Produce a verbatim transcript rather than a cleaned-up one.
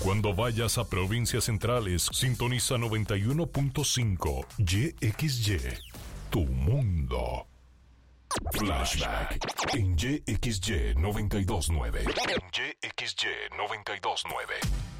Cuando vayas a provincias centrales, sintoniza noventa y uno punto cinco Y X Y, tu mundo. Flashback en Y X Y noventa y dos punto nueve. En Y X Y noventa y dos punto nueve.